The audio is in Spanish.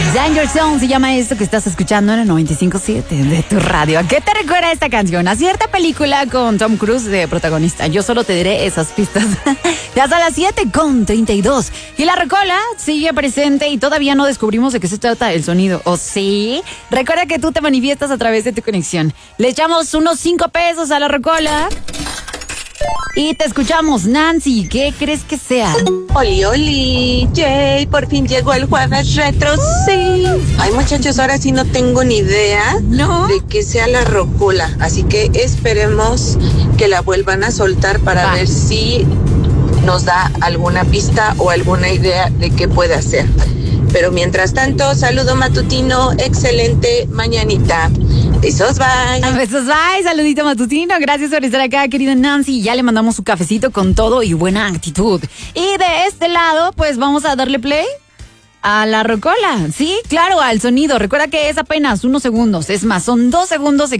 Danger Zone se llama esto que estás escuchando en el 95.7 de tu radio. ¿A qué te recuerda esta canción? A cierta película con Tom Cruise de protagonista. Yo solo te diré esas pistas. Ya son las 7:32. Y la rocola sigue presente y todavía no descubrimos de qué se trata el sonido. ¿O sí? Recuerda que tú te manifiestas a través de tu conexión. Le echamos unos 5 pesos a la rocola. Y te escuchamos, Nancy. ¿Qué crees que sea? Oli, oli, Jay, por fin llegó el jueves retro, sí. Ay, muchachos, ahora sí no tengo ni idea de que sea la rocola. Así que esperemos que la vuelvan a soltar para ver si nos da alguna pista o alguna idea de qué puede hacer. Pero mientras tanto, saludo matutino, excelente mañanita. Besos, bye. Besos, bye. Saludito matutino. Gracias por estar acá, querida Nancy. Ya le mandamos su cafecito con todo y buena actitud. Y de este lado, pues vamos a darle play a la rocola. Sí, claro, al sonido. Recuerda que es apenas unos segundos. Es más, son 2 segundos